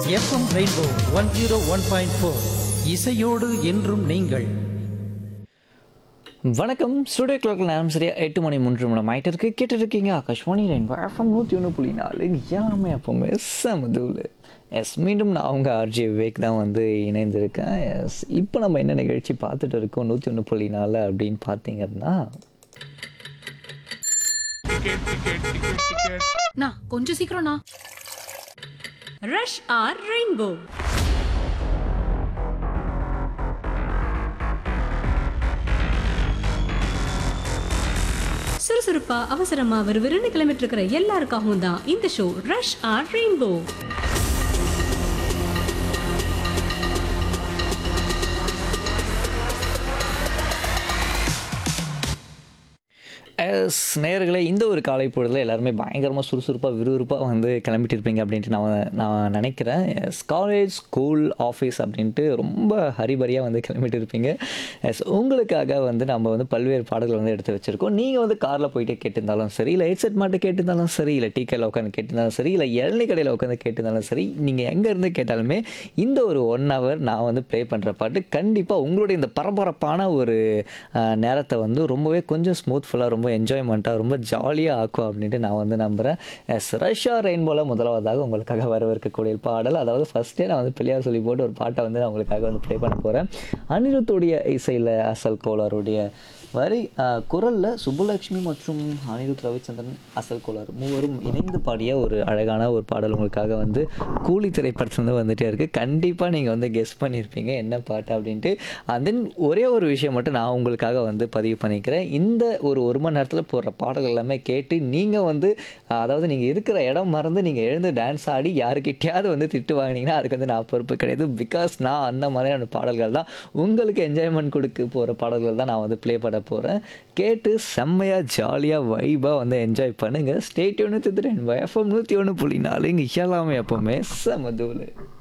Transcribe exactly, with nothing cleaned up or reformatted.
FM rainbow one zero one point four இசையோடு என்றும் நீங்கள். வணக்கம். ஸ்டுடியோ கிளாக் நேரம் சரியா எட்டு மணி மூன்று நிமிடம் ஆகிட்டு இருக்கு. கேட்டு இருக்கீங்க ஆகாஷ்வாணி ரெயின்போ எஃப்எம் நூற்றி ஒன்று புள்ளி நாலு எல்லாமே எப்பவுமே சமதுவில். எஸ், மீண்டும் நான் அவங்க ஆர்ஜே விவேக் தான் வந்து இணைந்திருக்கேன். எஸ், இப்போ நம்ம என்ன நிகழ்ச்சி பார்த்துட்டு இருக்கோம் நூற்றி ஒன்று புள்ளி நாலு அப்படின்னு பார்த்தீங்கன்னா, நான் கொஞ்சம் சீக்கிரம்ண்ணா. Rush R rainbow. சுறுசுறுப்பா அவசரமா விறுவிறுன்னு கிளம்பிட்டு இருக்கிற எல்லாருக்காகவும் தான் இந்த show rush R rainbow. S நேயர்களே, இந்த ஒரு காலை பொழுதில் எல்லாருமே பயங்கரமாக சுறுசுறுப்பாக விறுவிறுப்பாக வந்து கிளம்பிட்டு இருப்பீங்க அப்படின்ட்டு நான் நான் நினைக்கிறேன். எஸ், காலேஜ், ஸ்கூல், ஆஃபீஸ் அப்படின்ட்டு ரொம்ப ஹரிபரியாக வந்து கிளம்பிட்டு இருப்பீங்க. எஸ், உங்களுக்காக வந்து நம்ம வந்து பல்வேறு பாடல்கள் வந்து எடுத்து வச்சுருக்கோம். நீங்கள் வந்து காரில் போயிட்டு கேட்டிருந்தாலும் சரி, இல்லை ஹெட்செட் மாட்டு கேட்டிருந்தாலும் சரி, இல்லை டீ கடையில் உட்காந்து கேட்டிருந்தாலும் சரி, இல்லை இளநீ கடையில் உட்காந்து கேட்டிருந்தாலும் சரி, நீங்கள் எங்கேருந்து கேட்டாலுமே இந்த ஒரு ஒன் ஹவர் நான் வந்து ப்ளே பண்ணுற பாட்டு கண்டிப்பாக உங்களுடைய இந்த பரபரப்பான ஒரு நேரத்தை வந்து ரொம்பவே கொஞ்சம் ஸ்மூத்ஃபுல்லாக, ரொம்ப என்ஜாய்மெண்ட்டாக, ரொம்ப ஜாலியாக ஆக்கும் அப்படின்ட்டு நான் வந்து நம்புகிறேன். எஸ், ரஷ்யா ரெயின்போவில் முதலாவதாக உங்களுக்காக வரவிருக்கக்கூடிய பாடல், அதாவது ஃபஸ்ட்டே நான் வந்து பிள்ளையார் சொல்லி போட்டு ஒரு பாட்டை வந்து நான் உங்களுக்காக வந்து ப்ளே பண்ண போகிறேன். அனிருத்துடைய இசையில் அசல் கோளாருடைய வரி குரலில் சுப்புலட்சுமி மற்றும் அனிருத் ரவிச்சந்திரன், அசல் கோளார் மூவரும் இணைந்து பாடிய ஒரு அழகான ஒரு பாடல் உங்களுக்காக வந்து கூலி திரைப்படத்துலேருந்து வந்துகிட்டே இருக்குது. கண்டிப்பாக நீங்கள் வந்து கெஸ் பண்ணியிருப்பீங்க என்ன பாட்டு அப்படின்ட்டு. அண்ட் தென் ஒரே ஒரு விஷயம் மட்டும் நான் உங்களுக்காக வந்து பதிவு பண்ணிக்கிறேன். இந்த ஒரு ஒரு மணி நேரத்தில் போடுற பாடல்கள் எல்லாமே கேட்டு நீங்கள் வந்து, அதாவது நீங்கள் இருக்கிற இடம் மறந்து நீங்கள் எழுந்து டான்ஸ் ஆடி யாருக்கிட்டையாவது வந்து திட்டு வாங்கினீங்கன்னா அதுக்கு வந்து நான் பொறுப்பு கிடையாது. பிகாஸ் நான் அந்த மாதிரியான பாடல்கள் தான், உங்களுக்கு என்ஜாய்மெண்ட் கொடுக்க போகிற பாடல்கள் தான் நான் வந்து ப்ளே பண்ண போகிறேன். கேட்டு செம்மையாக ஜாலியாக வைபாக வந்து என்ஜாய் பண்ணுங்கள். ஸ்டே டியூன் வித் எஃப்எம் நூற்றி ஒன்று புள்ளி நாலு இங்கே எல்லாமே எப்போவுமே செம தூளு.